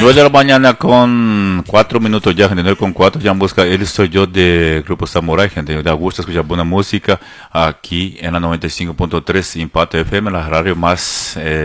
9 de la mañana con 4 minutos ya, gente, 9 con 4, ya en busca, él soy yo de Grupo Samurai, gente, da gusto escuchar buena música aquí en la 95.3 Impacto FM, la radio más